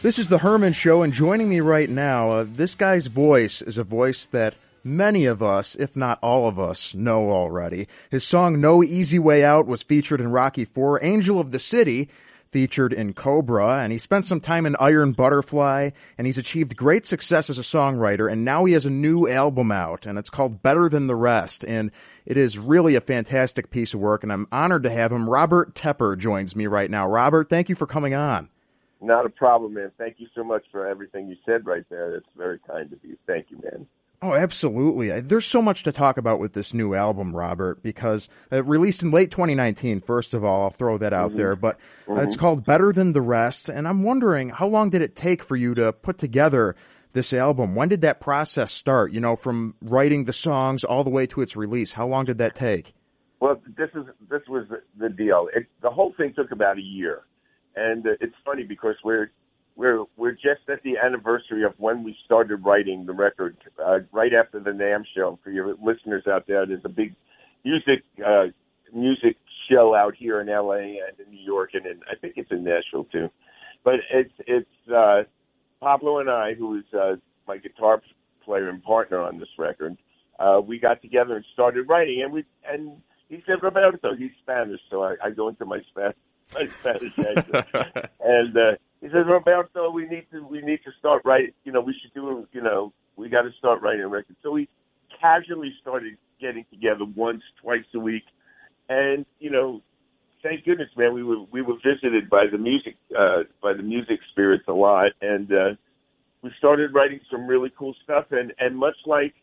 This is the Herman Show, and joining me right now, this guy's voice is a voice that many of us, if not all of us, know already. His song No Easy Way Out was featured in Rocky IV, Angel of the City featured in Cobra, and he spent some time in Iron Butterfly, and he's achieved great success as a songwriter, and now he has a new album out, and it's called Better Than the Rest, and it is really a fantastic piece of work, and I'm honored to have him. Robert Tepper joins me right now. Robert, thank you for coming on. Not a problem, man. Thank you so much for everything you said right there. It's very kind of you. Thank you, man. Oh, absolutely. There's so much to talk about with this new album, Robert, because released in late 2019, first of all, I'll throw that out there, but it's called Better Than the Rest, and I'm wondering, how long did it take for you to put together this album? When did that process start, from writing the songs all the way to its release? How long did that take? Well, this was the deal. The whole thing took about a year. And it's funny because we're just at the anniversary of when we started writing the record, right after the NAMM show. For your listeners out there, there's a big music show out here in LA and in New York, and I think it's in Nashville too. But it's Pablo and I, who is my guitar player and partner on this record. We got together and started writing, and he said, Roberto, he's Spanish, so I go into my Spanish accent. And he says, Roberto, we need to start writing. We should do. We got to start writing a record. So we casually started getting together once, twice a week, and thank goodness, man, we were visited by the music spirits a lot, and we started writing some really cool stuff. And much like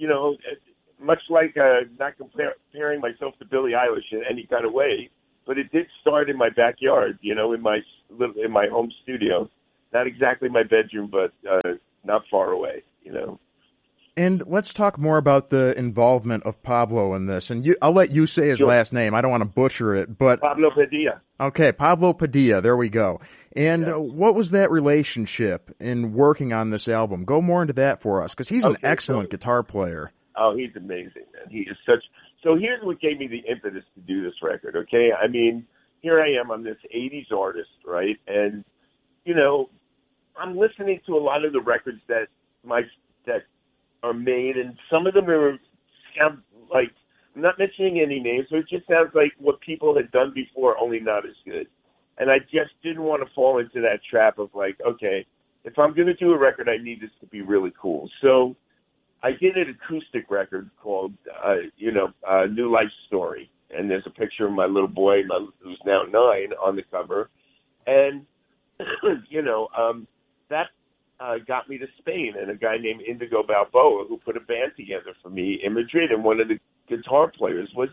not comparing myself to Billie Eilish in any kind of way. But it did start in my backyard, in my home studio. Not exactly my bedroom, but not far away, And let's talk more about the involvement of Pablo in this. And I'll let you say his last name. I don't want to butcher it, but Pablo Padilla. Okay, Pablo Padilla. There we go. And what was that relationship in working on this album? Go more into that for us, because he's an excellent guitar player. Oh, he's amazing, man. He is such. So here's what gave me the impetus to do this record, okay? I mean, here I am. I'm this 80s artist, right? And, I'm listening to a lot of the records that are made, and some of them sound like, I'm not mentioning any names, so it just sounds like what people had done before, only not as good. And I just didn't want to fall into that trap of like, okay, if I'm going to do a record, I need this to be really cool. So I did an acoustic record called, New Life Story. And there's a picture of my little boy, who's now 9, on the cover. And, that got me to Spain. And a guy named Indigo Balboa, who put a band together for me in Madrid. And one of the guitar players was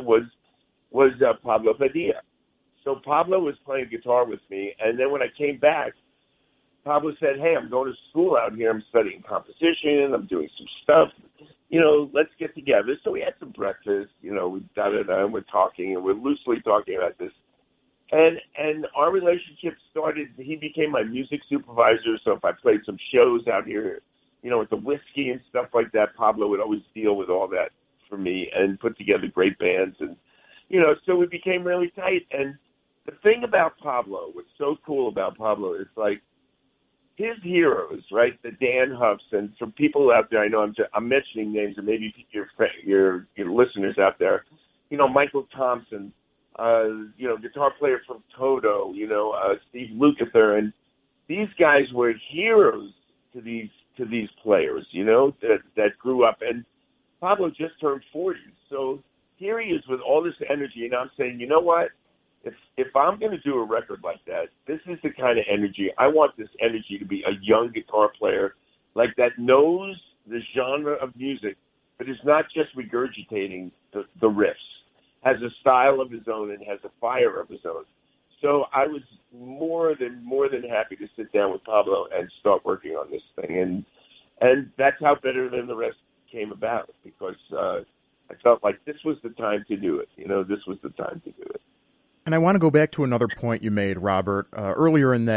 Pablo Padilla. So Pablo was playing guitar with me. And then when I came back, Pablo said, hey, I'm going to school out here. I'm studying composition. I'm doing some stuff. Let's get together. So we had some breakfast. And we're talking, and we're loosely talking about this. And our relationship started. He became my music supervisor. So if I played some shows out here, with the whiskey and stuff like that, Pablo would always deal with all that for me and put together great bands. And, so we became really tight. And the thing about Pablo, what's so cool about Pablo is like, his heroes, right? The Dan Huffs, and for people out there, I know I'm mentioning names, and maybe your listeners out there, Michael Thompson, guitar player from Toto, Steve Lukather, and these guys were heroes to these players, that grew up. And Pablo just turned 40, so here he is with all this energy, and I'm saying, you know what? If I'm going to do a record like that, this is the kind of energy. I want this energy to be a young guitar player like that knows the genre of music, but is not just regurgitating the riffs, has a style of his own and has a fire of his own. So I was more than happy to sit down with Pablo and start working on this thing. And that's how Better Than the Rest came about, because I felt like this was the time to do it. This was the time to do it. And I want to go back to another point you made, Robert, earlier in that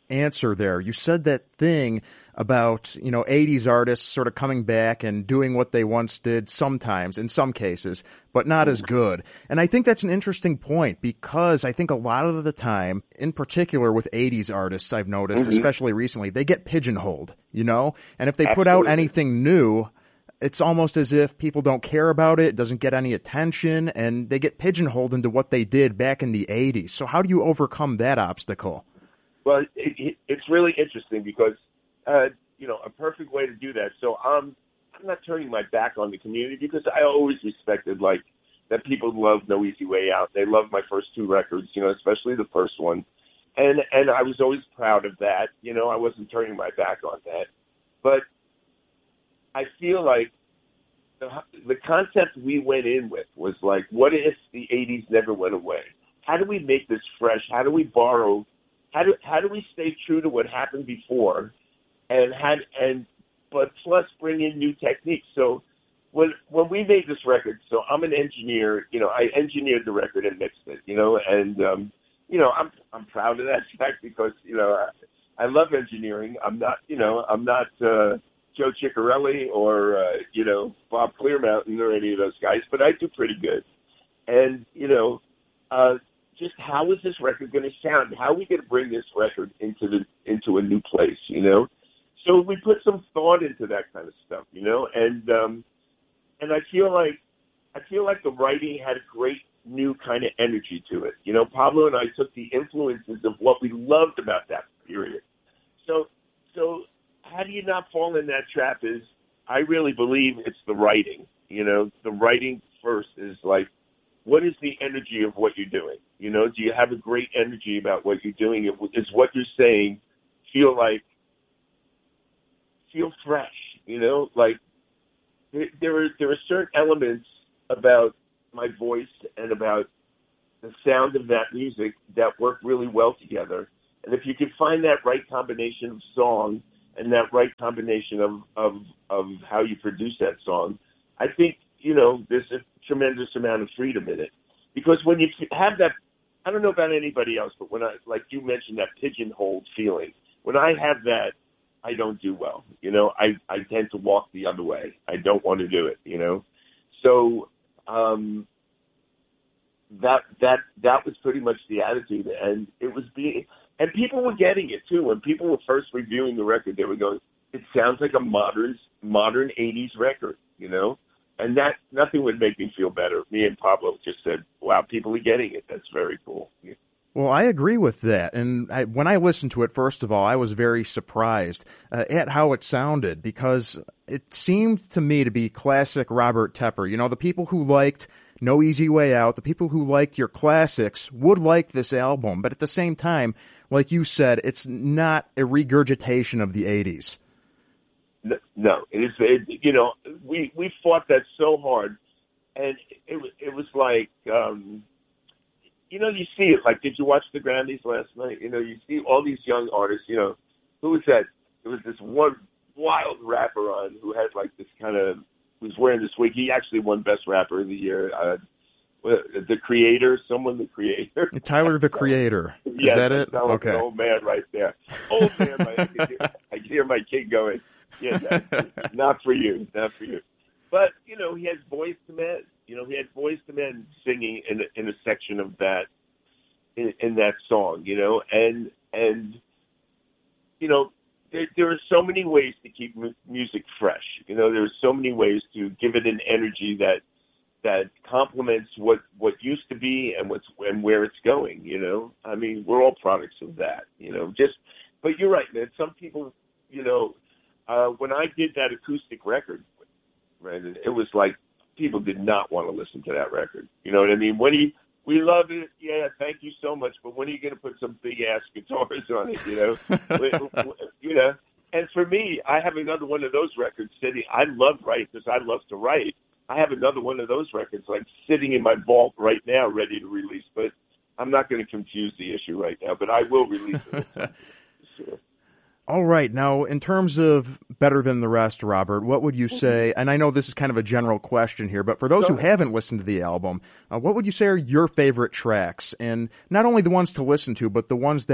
answer there. You said that thing about, 80s artists sort of coming back and doing what they once did sometimes, in some cases, but not as good. And I think that's an interesting point because I think a lot of the time, in particular with 80s artists, I've noticed, especially recently, they get pigeonholed, And if they put out anything new, it's almost as if people don't care about it, it doesn't get any attention, and they get pigeonholed into what they did back in the 80s. So how do you overcome that obstacle? Well, it's really interesting because, a perfect way to do that. So I'm not turning my back on the community because I always respected, that people love No Easy Way Out. They loved my first two records, especially the first one. And I was always proud of that. I wasn't turning my back on that. But I feel like the concept we went in with was what if the 80s never went away? How do we make this fresh? How do we borrow? How do we stay true to what happened before, but plus bring in new techniques? So when we made this record, so I'm an engineer. I engineered the record and mixed it. And I'm proud of that fact because I love engineering. I'm not Joe Ciccarelli or, Bob Clearmountain or any of those guys, but I do pretty good. And, just how is this record going to sound? How are we going to bring this record into a new place, So we put some thought into that kind of stuff, and I feel like the writing had a great new kind of energy to it. Pablo and I took the influences of what we loved about that period. So how do you not fall in that trap is I really believe it's the writing. The writing first is what is the energy of what you're doing? Do you have a great energy about what you're doing? Is what you're saying feel fresh? There are certain elements about my voice and about the sound of that music that work really well together. And if you can find that right combination of song and that right combination of how you produce that song, I think, there's a tremendous amount of freedom in it. Because when you have that, I don't know about anybody else, but when you mentioned that pigeonholed feeling, when I have that, I don't do well. I tend to walk the other way. I don't want to do it, So, that was pretty much the attitude, and and people were getting it too. When people were first reviewing the record, they were going, "It sounds like a modern '80s record," and that nothing would make me feel better. Me and Pablo just said, "Wow, people are getting it. That's very cool." Yeah. Well, I agree with that. And when I listened to it, first of all, I was very surprised at how it sounded because it seemed to me to be classic Robert Tepper. The people who liked No Easy Way Out, the people who liked your classics would like this album. But at the same time, like you said, it's not a regurgitation of the 80s. No, it is. We fought that so hard, and it was like, you see it. Did you watch the Grammys last night? You see all these young artists. Who was that? There was this one wild rapper on who had this kind of who's wearing this wig. He actually won Best Rapper of the Year. The Creator, the Creator. Tyler, the Creator. Is yes, that it? Okay. Old man right there. Old man. I can hear my kid going, yeah, not for you. But, he has Boyz II Men. He had Boyz II Men singing in a section of that, in that song, and there are so many ways to keep music fresh. There are so many ways to give it an energy that complements what used to be and where it's going. I mean, we're all products of that. But you're right, man. Some people, when I did that acoustic record, Brandon, it was like people did not want to listen to that record. You know what I mean? We love it. Yeah, thank you so much. But when are you going to put some big ass guitars on it? And for me, I have another one of those records sitting. I love write because I love to write. I have another one of those records sitting in my vault right now, ready to release. But I'm not going to confuse the issue right now. But I will release it. Sure. All right. Now, in terms of Better Than the Rest, Robert, what would you say, and I know this is kind of a general question here, but for those who haven't listened to the album, what would you say are your favorite tracks? And not only the ones to listen to, but the ones that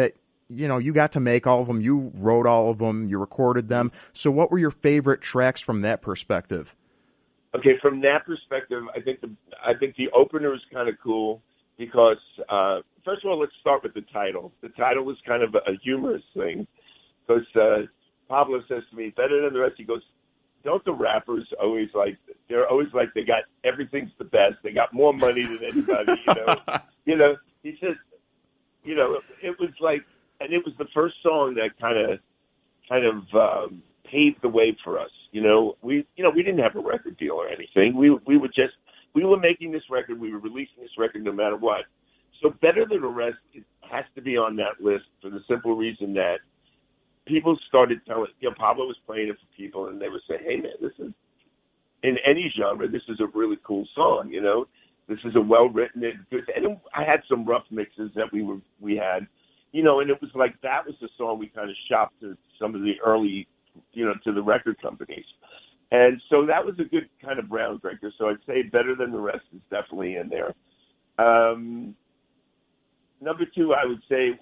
you got to make all of them. You wrote all of them. You recorded them. So what were your favorite tracks from that perspective? Okay, from that perspective, I think the opener is kind of cool because first of all, let's start with the title. The title was kind of a humorous thing because Pablo says to me, "Better than the rest." He goes, "Don't the rappers always they're always like they got everything's the best. They got more money than anybody, He says, it was like, and it was the first song that kind of paved the way for us. We didn't have a record deal or anything. We were making this record. We were releasing this record no matter what. So Better Than the Rest, it has to be on that list for the simple reason that people started telling, Pablo was playing it for people and they would say, hey man, this is, in any genre, this is a really cool song, This is a well-written, and I had some rough mixes that we had, and it was like that was the song we kind of shopped to some of the early, to the record companies. And so that was a good kind of groundbreaker. So I'd say Better Than the Rest is definitely in there. Number two, I would say,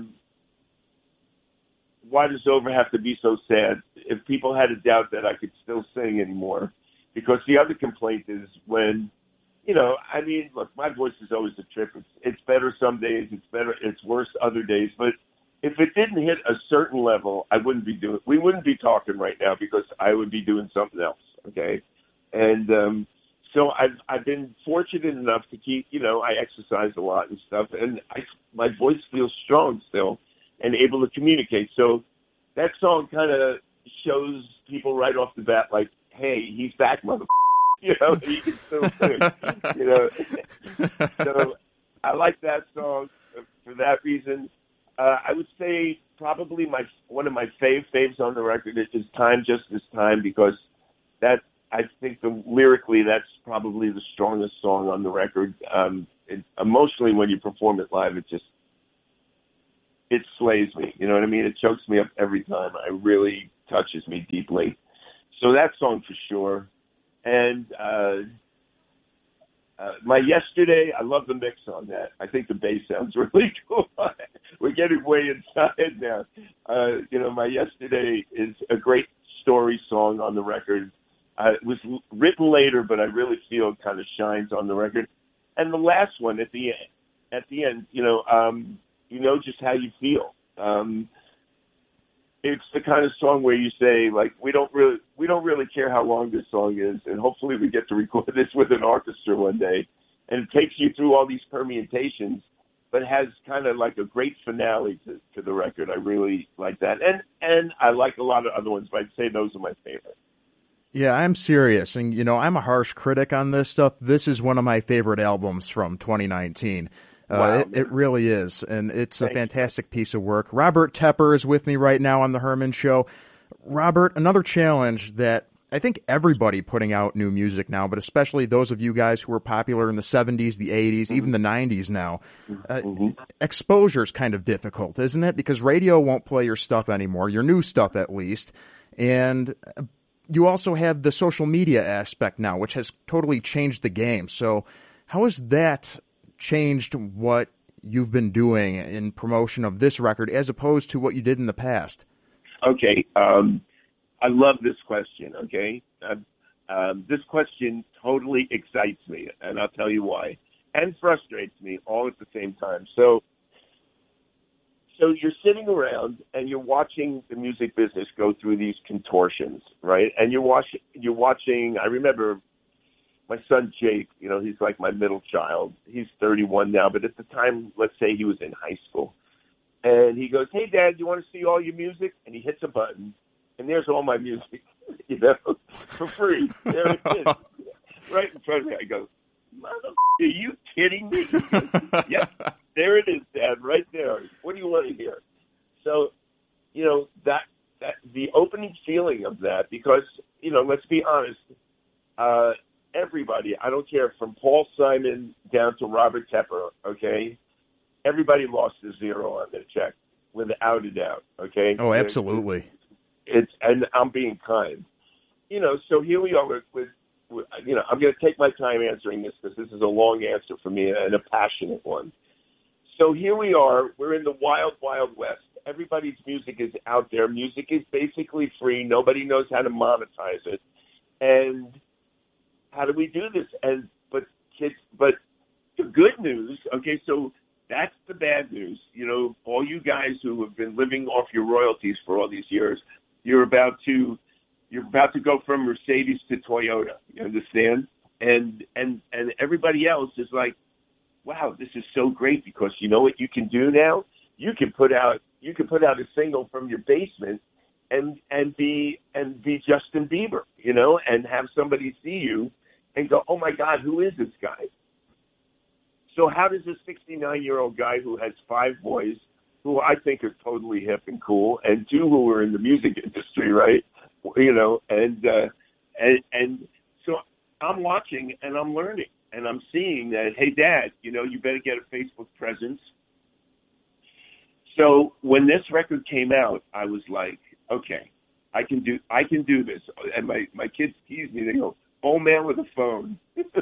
Why Does Over Have to Be So Sad? If people had a doubt that I could still sing anymore, because the other complaint is when, look, my voice is always a trip. It's better some days. It's worse other days. But if it didn't hit a certain level, we wouldn't be talking right now because I would be doing something else. Okay. And, so I've been fortunate enough to keep, I exercise a lot and stuff, and my voice feels strong still and able to communicate. So that song kind of shows people right off the bat, like, hey, he's back, motherfucker. He can still sing, So I like that song for that reason. I would say probably one of my faves on the record is Time Just This Time, because I think lyrically that's probably the strongest song on the record. Emotionally, when you perform it live, it slays me. You know what I mean? It chokes me up every time. It really touches me deeply. So that song for sure. And My Yesterday, I love the mix on that. I think the bass sounds really cool. We're getting way inside now. My Yesterday is a great story song on the record. It was written later, but I really feel it kind of shines on the record. And the last one at the end, just how you feel. It's the kind of song where you say, like, we don't really care how long this song is, and hopefully we get to record this with an orchestra one day. And it takes you through all these permutations, but has kind of like a great finale to the record. I really like that. And I like a lot of other ones, but I'd say those are my favorite. Yeah, I'm serious. And, I'm a harsh critic on this stuff. This is one of my favorite albums from 2019. Wow, it really is. And it's a fantastic piece of work. Robert Tepper is with me right now on The Herman Show. Robert, another challenge that I think everybody putting out new music now, but especially those of you guys who were popular in the 70s, the 80s, even the 90s now, exposure is kind of difficult, isn't it? Because radio won't play your stuff anymore, your new stuff at least. And you also have the social media aspect now, which has totally changed the game. So how has that changed what you've been doing in promotion of this record as opposed to what you did in the past? Okay. I love this question, okay? This question totally excites me, and I'll tell you why, and frustrates me all at the same time. So you're sitting around and you're watching the music business go through these contortions, right? And you're watching, I remember my son Jake, he's like my middle child. He's 31 now, but at the time, let's say he was in high school. And he goes, hey, Dad, you want to see all your music? And he hits a button, and there's all my music, for free. There it is, right in front of me. I go, mother, are you kidding me? Yes, there it is, Dad, right there. What do you want to hear? So, that the opening feeling of that, because, let's be honest, everybody, I don't care, from Paul Simon down to Robert Tepper, okay? Everybody lost a zero on their check, without a doubt, okay? Oh, absolutely. And I'm being kind. So here we are with I'm going to take my time answering this because this is a long answer for me and a passionate one. So here we are. We're in the wild, wild west, everybody's music is out there. Music is basically free. Nobody knows how to monetize it. And how do we do this? But the good news, okay, so that's the bad news. All you guys who have been living off your royalties for all these years, you're about to go from Mercedes to Toyota. You understand? And everybody else is like, wow, this is so great, because you know what you can do now? You can put out a single from your basement and be Justin Bieber, and have somebody see you and go, oh my God, who is this guy? So how does a 69-year-old guy who has 5 boys, who I think are totally hip and cool, and 2 who are in the music industry, right? And so I'm watching and I'm learning and I'm seeing that, hey, Dad, you better get a Facebook presence. So when this record came out, I was like, okay, I can do this. And my kids tease me. They go, old man with a phone.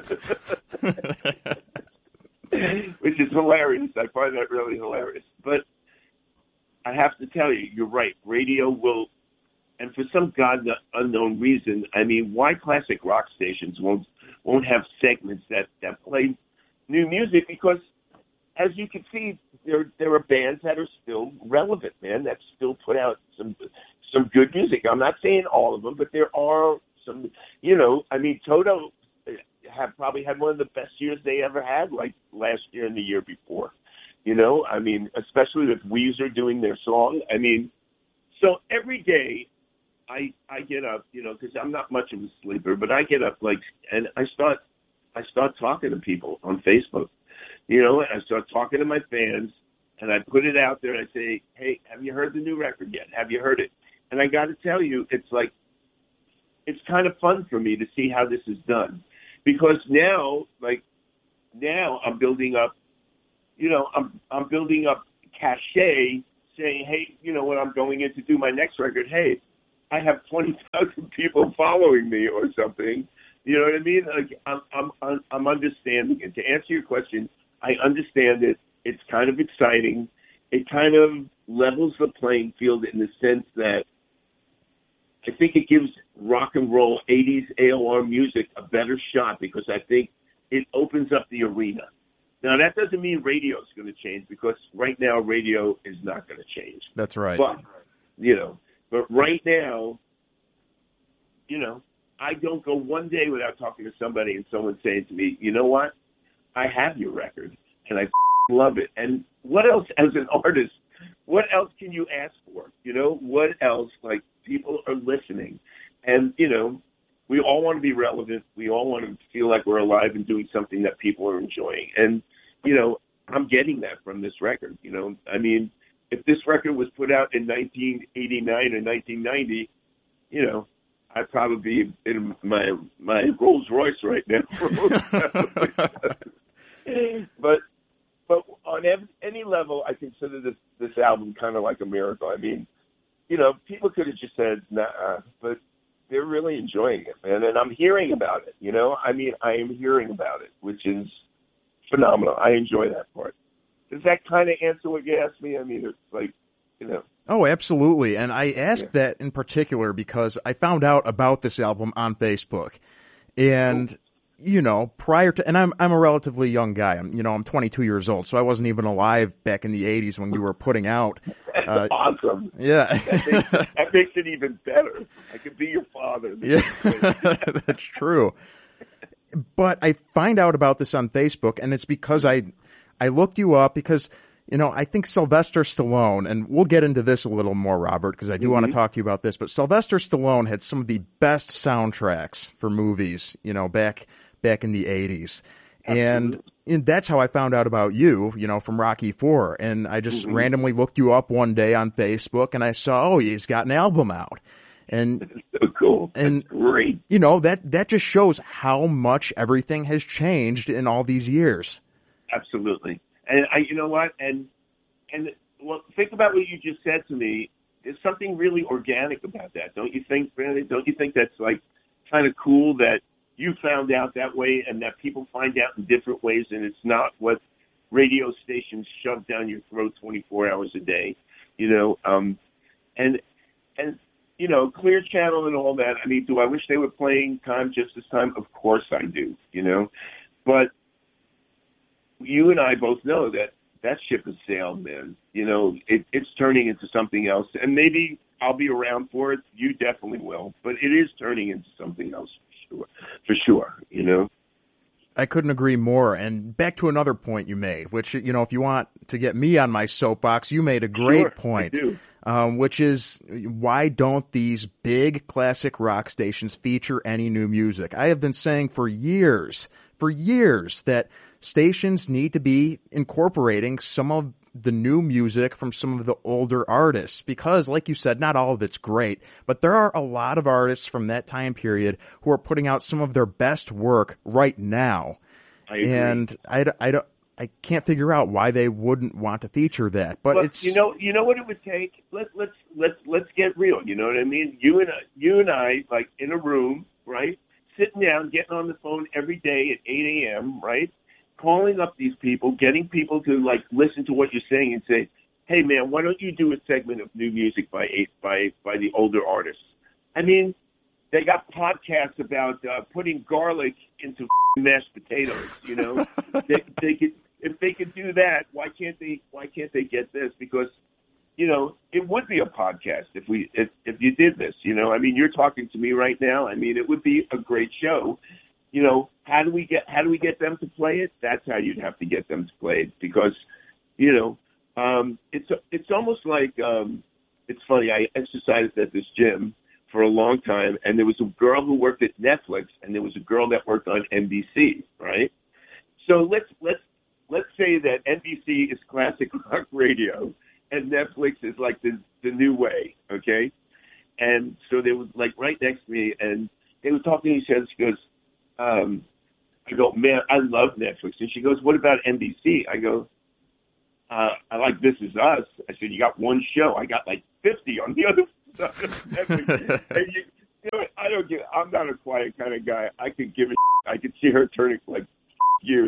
Which is hilarious. I find that really hilarious. But I have to tell you, you're right. Radio will, and for some God unknown reason, I mean, why classic rock stations won't have segments that play new music? Because as you can see, there are bands that are still relevant, man, that still put out some good music. I'm not saying all of them, but there are some. I mean, Toto have probably had one of the best years they ever had, like last year and the year before. I mean, especially with Weezer doing their song. I mean, so every day I get up, because I'm not much of a sleeper, but I get up and I start talking to people on Facebook, and I start talking to my fans, and I put it out there and I say, hey, have you heard the new record yet? Have you heard it? And I got to tell you, it's kind of fun for me to see how this is done. Because now I'm building up, I'm building up cachet, saying, hey, when I'm going in to do my next record, hey, I have 20,000 people following me or something. You know what I mean? Like I'm understanding it. To answer your question, I understand it. It's kind of exciting. It kind of levels the playing field in the sense that I think it gives rock and roll 80s AOR music a better shot, because I think it opens up the arena. Now, that doesn't mean radio is going to change, because right now radio is not going to change. That's right. But right now, I don't go one day without talking to somebody and someone saying to me, you know what? I have your record and I love it. And what else, as an artist, what else can you ask for? What else? Like, people are listening. And, we all want to be relevant. We all want to feel like we're alive and doing something that people are enjoying. And, I'm getting that from this record. I mean, if this record was put out in 1989 or 1990, I'd probably be in my Rolls Royce right now. But on any level, I consider this album kind of like a miracle. I mean, people could have just said, nah, but they're really enjoying it, man. And I'm hearing about it, I mean, I am hearing about it, which is phenomenal. I enjoy that part. Does that kind of answer what you asked me? I mean, it's like, Oh, absolutely. And I asked that in particular because I found out about this album on Facebook. And, prior to, and I'm a relatively young guy. I'm 22 years old, so I wasn't even alive back in the 80s when you were putting out. That's awesome. Yeah. that makes it even better. I could be your father. Yeah, that's true. But I find out about this on Facebook, and it's because I looked you up because, I think Sylvester Stallone, and we'll get into this a little more, Robert, because I do want to talk to you about this, but Sylvester Stallone had some of the best soundtracks for movies, back in the 80s. And that's how I found out about you, from Rocky IV. And I just randomly looked you up one day on Facebook, and I saw, he's got an album out. And that's so cool. And that's great. That just shows how much everything has changed in all these years. Absolutely. And you know what? And well, think about what you just said to me. There's something really organic about that, don't you think, Brandon? Don't you think that's like kind of cool that you found out that way and that people find out in different ways, and it's not what radio stations shove down your throat 24 hours a day? And Clear Channel and all that. I mean, do I wish they were playing Time Just as Time? Of course I do, But you and I both know that ship has sailed, man. It's turning into something else. And maybe I'll be around for it. You definitely will. But it is turning into something else for sure. I couldn't agree more. And back to another point you made, which, if you want to get me on my soapbox, you made a great point. I do. Which is, why don't these big classic rock stations feature any new music? I have been saying for years that stations need to be incorporating some of the new music from some of the older artists, because like you said, not all of it's great, but there are a lot of artists from that time period who are putting out some of their best work right now. I agree. And I can't figure out why they wouldn't want to feature that, but it's you know what it would take. Let's get real. You know what I mean? You and I, like in a room, right? Sitting down, getting on the phone every day at 8 a.m., right? Calling up these people, getting people to like listen to what you're saying and say, "Hey, man, why don't you do a segment of new music by the older artists?" I mean, they got podcasts about putting garlic into mashed potatoes. They could. If they could do that, why can't they get this? Because, it would be a podcast if you did this. I mean, you're talking to me right now. I mean, it would be a great show. How do we get them to play it? That's how you'd have to get them to play it, because, it's almost like, it's funny. I exercised at this gym for a long time, and there was a girl who worked at Netflix, and there was a girl that worked on NBC, right? So let's say that NBC is classic rock radio and Netflix is like the new way, okay? And so they were like right next to me, and they were talking to each other. She goes, I go, "Man, I love Netflix." And she goes, "What about NBC?" I go, "I like This Is Us." I said, "You got one show. I got like 50 on the other side of Netflix." And I don't get. I'm not a quiet kind of guy. I could give it. I could see her turning like, "You,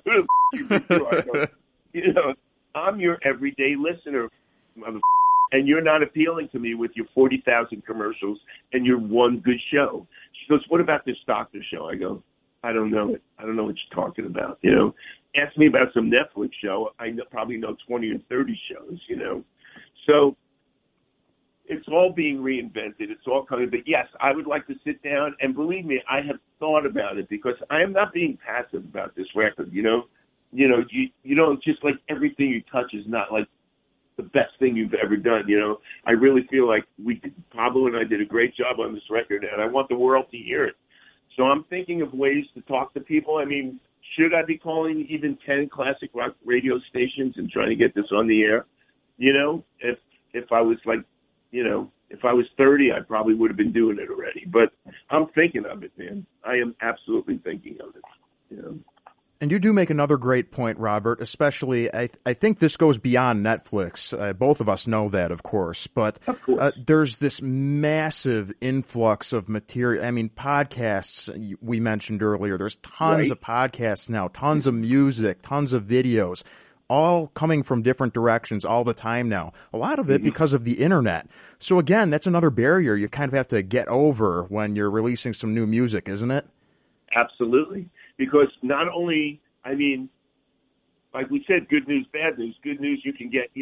I'm your everyday listener, and you're not appealing to me with your 40,000 commercials and your one good show." She goes, "What about this doctor show?" I go, "I don't know it. I don't know what you're talking about. Ask me about some Netflix show. Probably know 20 or 30 shows. So it's all being reinvented. It's all coming. But yes, I would like to sit down, and believe me, I have thought about it, because I am not being passive about this record. You don't just like everything you touch is not like the best thing you've ever done. I really feel like Pablo and I did a great job on this record, and I want the world to hear it. So I'm thinking of ways to talk to people. I mean, should I be calling even 10 classic rock radio stations and trying to get this on the air? If I was like, if I was 30, I probably would have been doing it already. But I'm thinking of it, man. I am absolutely thinking of it. And you do make another great point, Robert, especially I think this goes beyond Netflix. Both of us know that, of course. But there's this massive influx of material. I mean, podcasts we mentioned earlier. There's tons of podcasts now, tons of music, tons of videos, all coming from different directions all the time now. A lot of it because of the internet. So again, that's another barrier you kind of have to get over when you're releasing some new music, isn't it? Absolutely. Because not only, I mean, like we said, good news, bad news. Good news, you can get,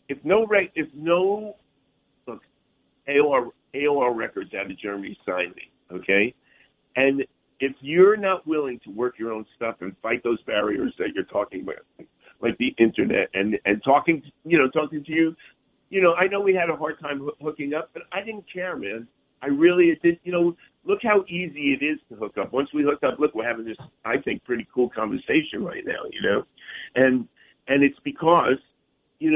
look, AOR Records out of Germany signed me, okay? And if you're not willing to work your own stuff and fight those barriers that you're talking about, like the internet and talking to you, I know we had a hard time hooking up, but I didn't care, man. I really did. Look how easy it is to hook up. Once we hook up, look, we're having this, I think, pretty cool conversation right now, and it's because, you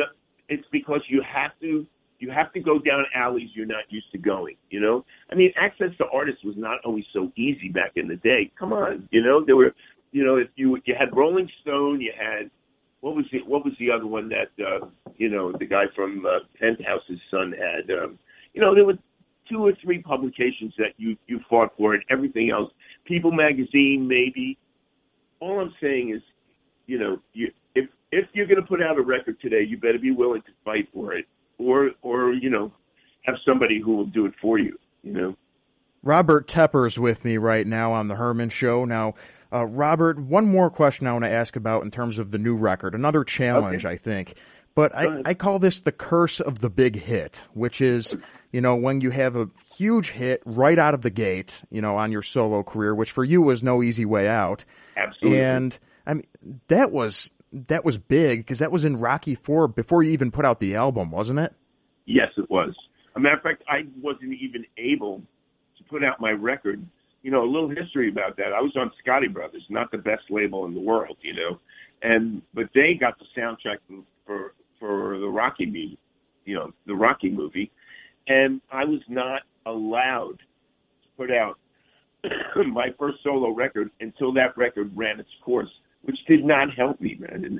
have to go down alleys you're not used to going, I mean, access to artists was not always so easy back in the day. Come on, there were, if you had Rolling Stone, you had, what was the other one that, the guy from Penthouse's son had, there were 2 or 3 publications that you fought for, and everything else. People Magazine, maybe. All I'm saying is, if you're going to put out a record today, you better be willing to fight for it. or have somebody who will do it for you. Robert Tepper's with me right now on the Herman Show. Now, Robert, one more question I want to ask about in terms of the new record. Another challenge, okay. I think. But I call this the curse of the big hit, which is, when you have a huge hit right out of the gate, on your solo career, which for you was No Easy Way Out. Absolutely. And I mean, that was big because that was in Rocky IV before you even put out the album, wasn't it? Yes, it was. As a matter of fact, I wasn't even able to put out my record. A little history about that. I was on Scotti Brothers, not the best label in the world, but they got the soundtrack for the Rocky movie, the Rocky movie, and I was not allowed to put out my first solo record until that record ran its course, which did not help me, man. And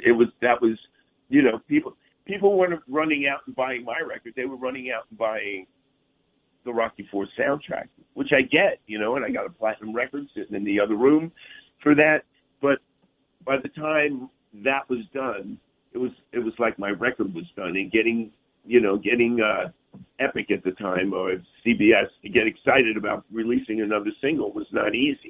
people weren't running out and buying my record; they were running out and buying the Rocky IV soundtrack, which I get, and I got a platinum record sitting in the other room for that. But by the time that was done, it was like my record was done, and getting Epic at the time or CBS to get excited about releasing another single was not easy,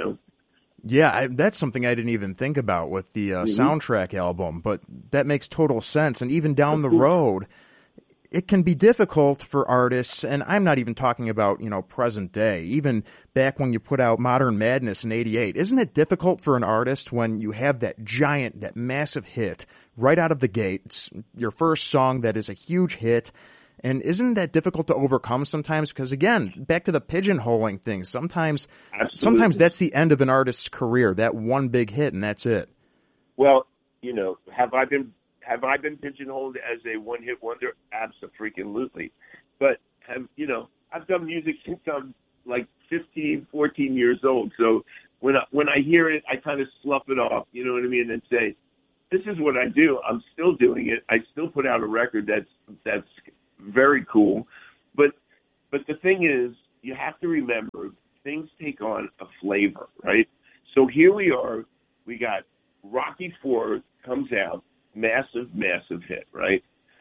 Yeah, that's something I didn't even think about with the soundtrack album, but that makes total sense. And even down the road, it can be difficult for artists, and I'm not even talking about, present day, even back when you put out Modern Madness in '88. Isn't it difficult for an artist when you have that massive hit right out of the gate? It's your first song that is a huge hit. And isn't that difficult to overcome sometimes? Because again, back to the pigeonholing thing, sometimes that's the end of an artist's career, that one big hit, and that's it. Well, have I been pigeonholed as a one-hit wonder? Abso-freaking-lutely. But I've done music since I'm like 15, 14 years old. So when I hear it, I kind of slough it off, you know what I mean, and say, this is what I do. I'm still doing it. I still put out a record that's very cool. But the thing is, you have to remember, things take on a flavor, right? So here we are. We got Rocky IV comes out, massive, massive hit, right?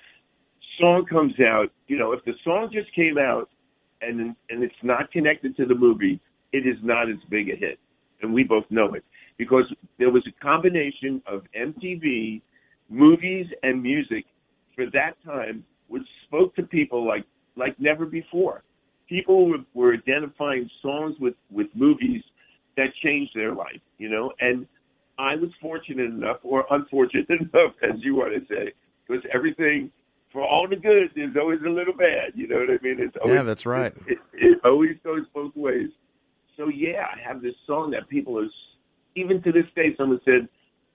Song comes out. If the song just came out and it's not connected to the movie, it is not as big a hit. And we both know it because there was a combination of MTV, movies, and music for that time, which spoke to people like never before. People were identifying songs with movies that changed their life, and I was fortunate enough, or unfortunate enough, as you want to say, because everything, for all the good, there's always a little bad, you know what I mean? It's always, yeah, that's right. It always goes both ways. So, yeah, I have this song that people are, even to this day, someone said,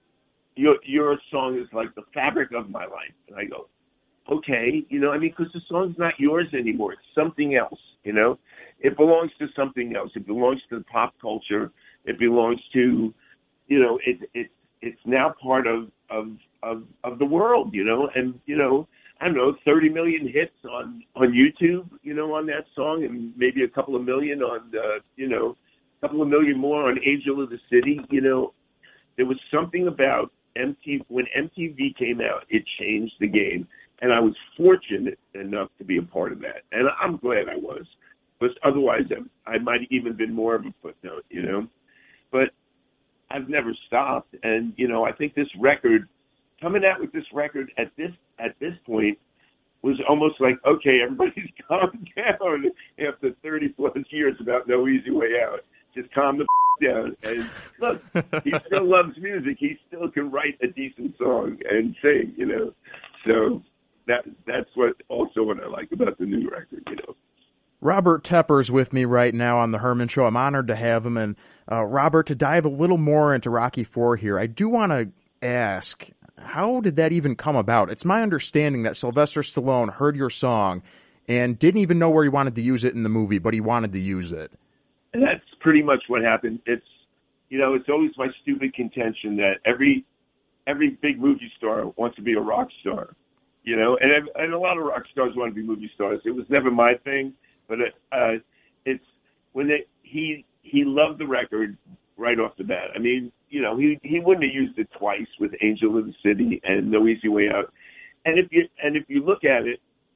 your song is like the fabric of my life. And I go, okay, because the song's not yours anymore. It's something else, It belongs to something else. It belongs to the pop culture. It belongs to, it's now part of the world, and, I don't know, 30 million hits on YouTube, on that song, and maybe a couple of million on, a couple of million more on Angel of the City. There was something about MTV, when MTV came out, it changed the game. And I was fortunate enough to be a part of that. And I'm glad I was. Because otherwise, I might have even been more of a footnote, But I've never stopped. And, I think this record, coming out with this record at this point, was almost like, okay, everybody's calm down after 30-plus years about No Easy Way Out. Just calm the down. And look, he still loves music. He still can write a decent song and sing, So that's what I like about the new record, Robert Tepper's with me right now on the Herman Show. I'm honored to have him. And Robert, to dive a little more into Rocky IV here, I do want to ask, how did that even come about? It's my understanding that Sylvester Stallone heard your song and didn't even know where he wanted to use it in the movie, but he wanted to use it. And that's pretty much what happened. It's always my stupid contention that every big movie star wants to be a rock star. And a lot of rock stars want to be movie stars. It was never my thing, but it's when he loved the record right off the bat. I mean, he wouldn't have used it twice with Angel of the City and No Easy Way Out. And if you look at it,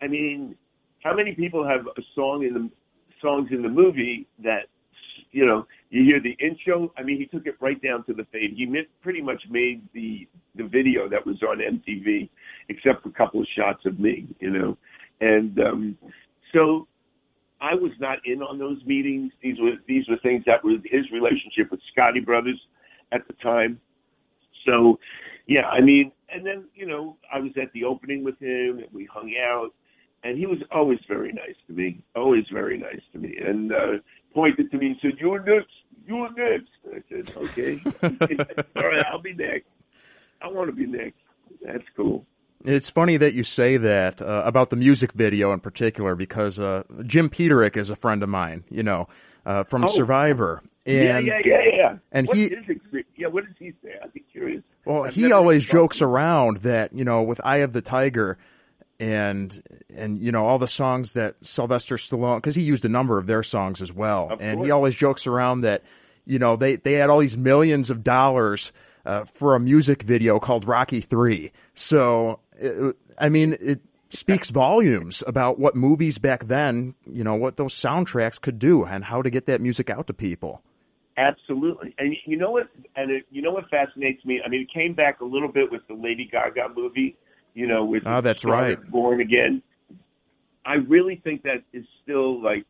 I mean, how many people have songs in the movie that, you know, you hear the intro? I mean, he took it right down to the fade. He pretty much made the video that was on MTV, except for a couple of shots of me, you know. And so I was not in on those meetings. These were things that was his relationship with Scotty Brothers at the time. So, yeah, I mean, and then, you know, I was at the opening with him, and we hung out, and he was always very nice to me, and pointed to me and said, "You're next. I said, okay. All right, I'll be next. I want to be next." That's cool. It's funny that you say that about the music video in particular, because Jim Peterick is a friend of mine, you know, from Survivor. And, yeah. And what does he say? I'd be curious. Well, he always jokes around that, you know, with Eye of the Tiger and you know, all the songs that Sylvester Stallone, because he used a number of their songs as well. And he always jokes around that, you know, they had all these millions of dollars for a music video called Rocky III. So, it speaks volumes about what movies back then, you know, what those soundtracks could do and how to get that music out to people. Absolutely. And you know what? You know what fascinates me? I mean, it came back a little bit with the Lady Gaga movie, you know, with that's right, Born Again. I really think that is still like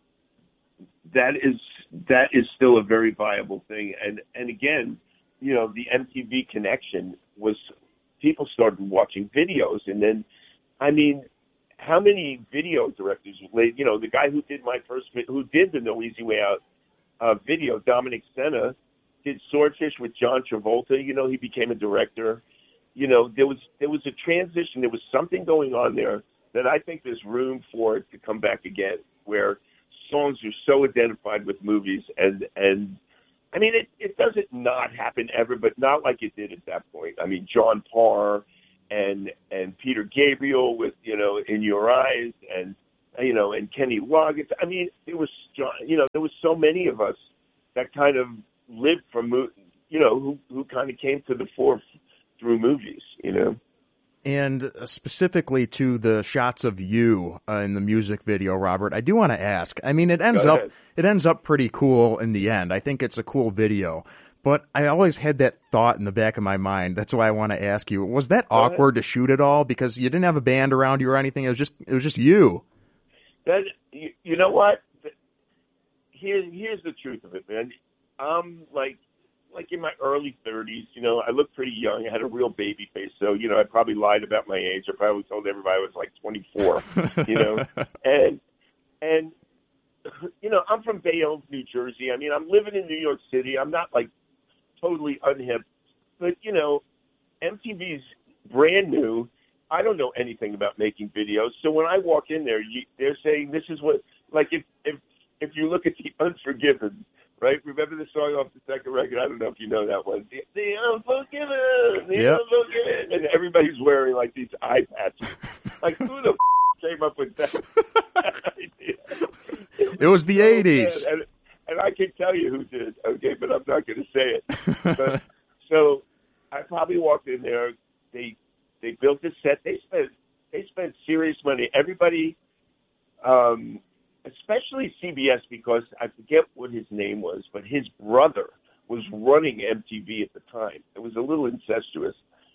that is still a very viable thing. And again, you know, the MTV connection was people started watching videos, and then, I mean, how many video directors, you know, the guy who did the No Easy Way Out video, Dominic Sena, did Swordfish with John Travolta. You know, he became a director. You know, there was a transition. There was something going on there that I think there's room for it to come back again, where songs are so identified with movies. And I mean, it doesn't not happen ever, but not like it did at that point. I mean, John Parr and Peter Gabriel with, you know, In Your Eyes, and, you know, and Kenny Loggins. I mean, there was so many of us that kind of lived from, you know, who kind of came to the fore through movies, you know. And specifically to the shots of you in the music video, Robert, I do want to ask. I mean, it ends up pretty cool in the end. I think it's a cool video. But I always had that thought in the back of my mind. That's why I want to ask you: was that awkward to shoot at all? Because you didn't have a band around you or anything. It was just you. You know what? Here's the truth of it, man. I'm like in my early 30s. You know, I look pretty young. I had a real baby face, so you know, I probably lied about my age. I probably told everybody I was like 24. You know, and you know, I'm from Bayonne, New Jersey. I mean, I'm living in New York City. I'm not like totally unhip, but you know, MTV's brand new. I don't know anything about making videos. So when I walk in there, they're saying this is what, like if you look at the Unforgiven, right? Remember the song off the second record? I don't know if you know that one. The Unforgiven, Unforgiven, and everybody's wearing like these eye patches. Like who the came up with that idea? It was the 80s. And I can tell you who did, okay, but I'm not going to say it. But, so I probably walked in there. They built a set. They spent serious money. Everybody, especially CBS, because I forget what his name was, but his brother was running MTV at the time. It was a little incestuous.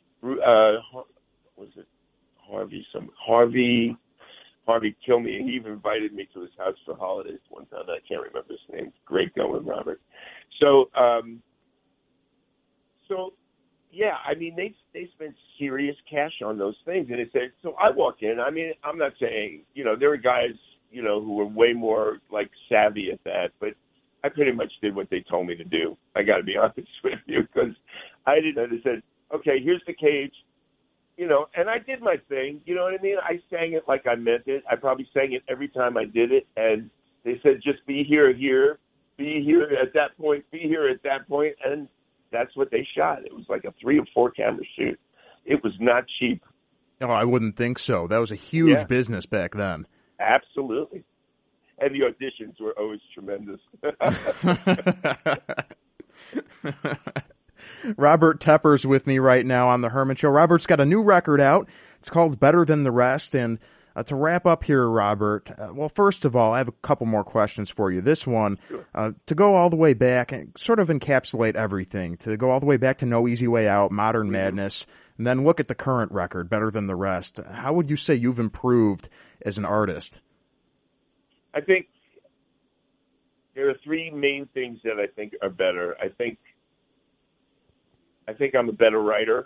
Was it Harvey Kilme? He even invited me to his house for holidays one time. I can't remember his name. Great going, Robert. So yeah, I mean, they spent serious cash on those things. And it said, so I walk in. I mean, I'm not saying, you know, there were guys, you know, who were way more like savvy at that, but I pretty much did what they told me to do. I got to be honest with you, because I didn't understand. Okay, here's the cage, you know, and I did my thing. You know what I mean? I sang it like I meant it. I probably sang it every time I did it. And they said, just be here, be here at that point, be here at that point. And that's what they shot. It was like a 3 or 4 camera shoot. It was not cheap. Oh, I wouldn't think so. That was a huge business back then. Absolutely. And the auditions were always tremendous. Robert Tepper's with me right now on The Herman Show. Robert's got a new record out. It's called Better Than the Rest, and To wrap up here, Robert, well, first of all, I have a couple more questions for you. This one, Sure. to go all the way back and sort of encapsulate everything, to go all the way back to No Easy Way Out, Modern Madness, and then look at the current record, Better Than the Rest. How would you say you've improved as an artist? I think there are three main things that I think are better. I think I'm a better writer.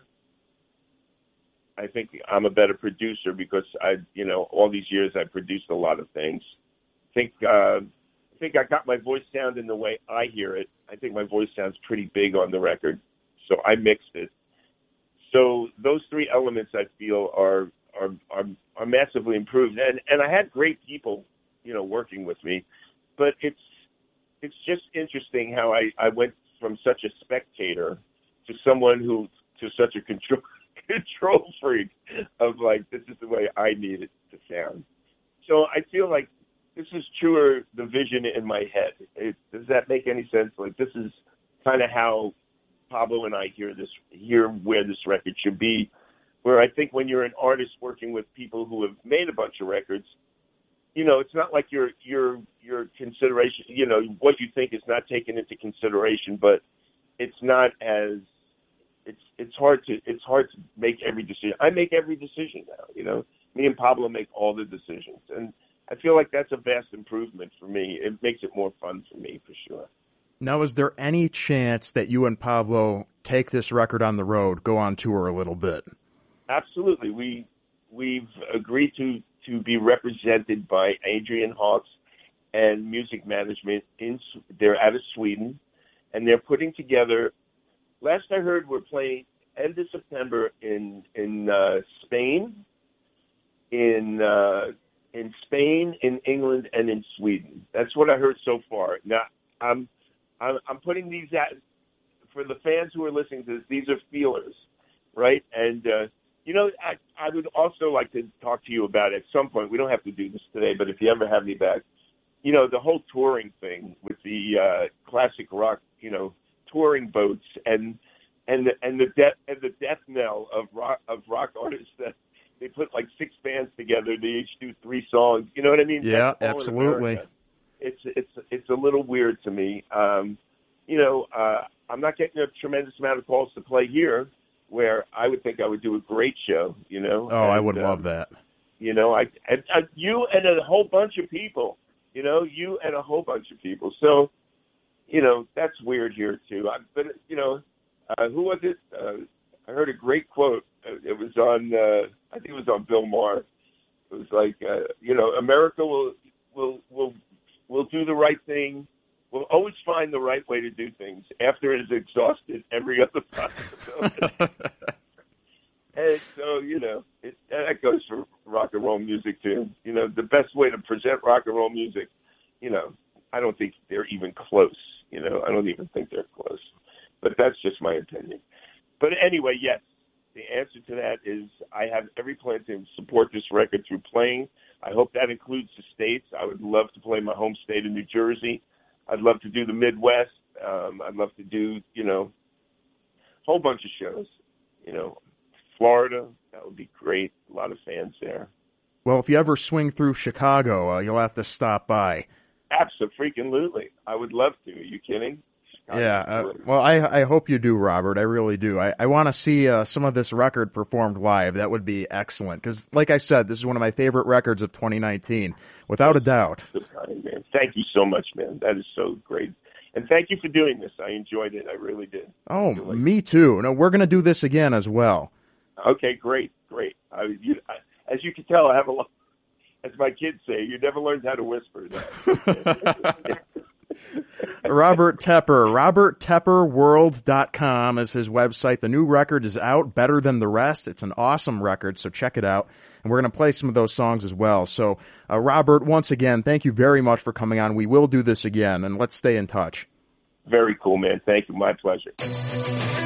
I think I'm a better producer because all these years I've produced a lot of things. I think I got my voice sound in the way I hear it. I think my voice sounds pretty big on the record, so I mixed it. So those three elements I feel are massively improved, and I had great people, working with me, but it's just interesting how I went from such a spectator to someone to such a control freak of like, this is the way I need it to sound. So I feel like this is truer the vision in my head. Does that make any sense? Like, this is kind of how Pablo and I hear where this record should be, where I think when you're an artist working with people who have made a bunch of records, it's not like your consideration, what you think is not taken into consideration, but it's not as, it's hard to make every decision. I make every decision now, me and Pablo make all the decisions. And I feel like that's a vast improvement for me. It makes it more fun for me, for sure. Now, is there any chance that you and Pablo take this record on the road, go on tour a little bit? Absolutely. We've agreed to be represented by Adrian Hawks and Music Management. They're out of Sweden, and they're putting together. Last I heard, we're playing end of September in Spain, in Spain, in England, and in Sweden. That's what I heard so far. Now, I'm putting these out for the fans who are listening to this. These are feelers, right? And I would also like to talk to you about, at some point, we don't have to do this today, but if you ever have me back, the whole touring thing with the classic rock, touring boats and the death knell of rock artists that they put like 6 bands together. They each do 3 songs. You know what I mean? Yeah, absolutely. It's a little weird to me. I'm not getting a tremendous amount of calls to play here, where I would think I would do a great show. Oh, I would love that. You and a whole bunch of people. So, that's weird here too. But who was it? I heard a great quote. It was on, I think it was on Bill Maher. It was like, America will do the right thing. We'll always find the right way to do things after it has exhausted every other possibility. And so, that goes for rock and roll music too. The best way to present rock and roll music, I don't think they're even close. I don't even think they're close. But that's just my opinion. But anyway, yes, the answer to that is I have every plan to support this record through playing. I hope that includes the States. I would love to play my home state of New Jersey. I'd love to do the Midwest. I'd love to do, a whole bunch of shows. Florida, that would be great. A lot of fans there. Well, if you ever swing through Chicago, you'll have to stop by. Absolutely. I would love to. Are you kidding? Yeah. Well, I hope you do, Robert. I really do. I want to see some of this record performed live. That would be excellent. Because, like I said, this is one of my favorite records of 2019, without a doubt. Man. Thank you so much, man. That is so great. And thank you for doing this. I enjoyed it. I really did. Oh, me too. No, we're going to do this again as well. Okay, great. As you can tell, I have a lot. As my kids say, you never learned how to whisper. Robert Tepper. RobertTepperWorld.com is his website. The new record is out, Better Than the Rest. It's an awesome record, so check it out. And we're going to play some of those songs as well. So, Robert, once again, thank you very much for coming on. We will do this again, and let's stay in touch. Very cool, man. Thank you. My pleasure.